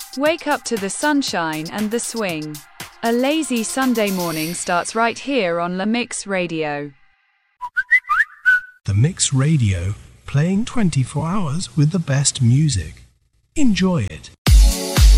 Wake up to the sunshine and the swing. A lazy Sunday morning starts right here on La Mix Radio. The Mix Radio, playing 24 hours with the best music. Enjoy it.